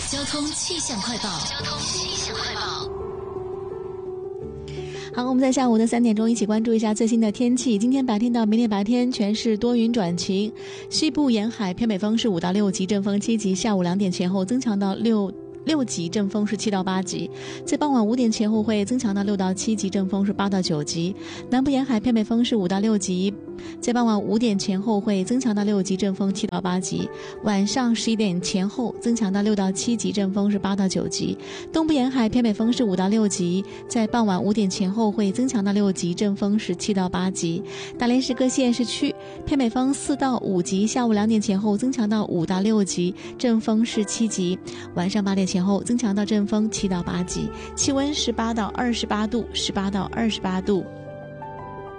交通气象快报。好，我们在下午的3点钟一起关注一下最新的天气。今天白天到明天白天全是多云转晴，西部沿海偏北风是5到6级，阵风7级，下午2点前后增强到6级，阵风是7到8级，在傍晚5点前后会增强到6到7级，阵风是8到9级。南部沿海偏北风是5到6级，在傍晚5点前后会增强到6级，阵风7到8级。晚上11点前后增强到6到7级，阵风是8到9级。东部沿海偏北风是5到6级，在傍晚5点前后会增强到6级，阵风是7到8级。大连市各县市区偏北风4到5级，下午2点前后增强到5到6级，阵风是7级。晚上8点前后增强到阵风7到8级。气温18到28度，18到28度。